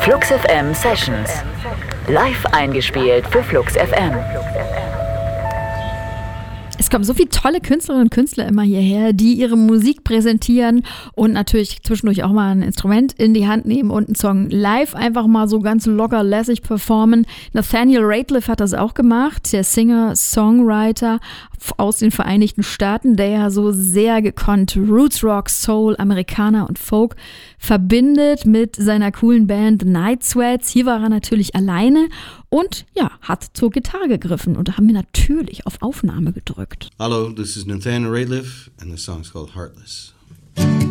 Flux FM Sessions. Live eingespielt für Flux FM. Es kommen so viele tolle Künstlerinnen und Künstler immer hierher, die ihre Musik präsentieren und natürlich zwischendurch auch mal ein Instrument in die Hand nehmen und einen Song live einfach mal so ganz locker lässig performen. Nathaniel Rateliff hat das auch gemacht, der Singer-Songwriter aus den Vereinigten Staaten, der ja so sehr gekonnt Roots Rock, Soul, Amerikaner und Folk verbindet mit seiner coolen Band The Night Sweats. Hier war er natürlich alleine und ja, hat zur Gitarre gegriffen und haben mir natürlich auf Aufnahme gedrückt. Hello, this is Nathaniel Rateliff and the song's called Heartless.